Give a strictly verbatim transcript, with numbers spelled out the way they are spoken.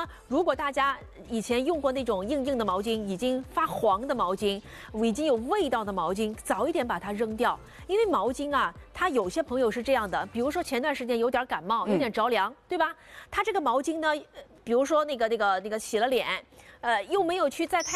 呢，如果大家以前用过那种硬硬的毛巾，已经发黄的毛巾，已经有味道的毛巾，早一点把它扔掉。因为毛巾啊，它有些朋友是这样的，比如说前段时间有点感冒，有点着凉，嗯、对吧？它这个毛巾呢，比如说那个那个那个洗了脸，呃，又没有去在太